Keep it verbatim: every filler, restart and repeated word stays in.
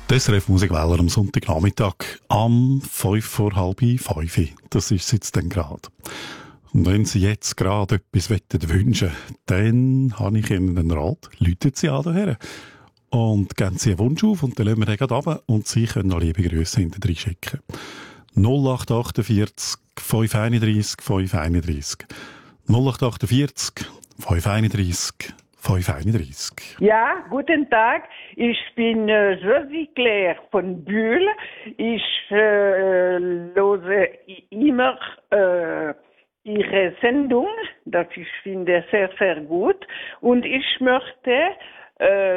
Das S R F Musikwähler am Sonntagnachmittag am fünf vor halb fünf. Das ist es jetzt dann gerade. Und wenn Sie jetzt gerade etwas wünschen wollen, dann habe ich Ihnen einen Rat. Läuten Sie an daher und geben Sie einen Wunsch auf und dann lassen wir den gerade runter und Sie können noch liebe Grüße hinten drin schicken. null acht achtundvierzig fünf einunddreißig fünf einunddreißig null acht achtundvierzig fünf einunddreißig fünf einunddreißig. Ja, guten Tag. Ich bin äh, Josie Claire von Bühl. Ich äh, höre immer äh, Ihre Sendung, das ich finde sehr, sehr gut. Und ich möchte äh,